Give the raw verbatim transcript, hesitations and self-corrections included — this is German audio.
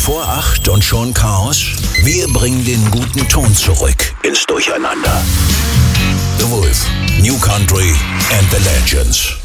vor acht und schon Chaos? Wir bringen den guten Ton zurück ins Durcheinander. The Wolf, New Country and the Legends.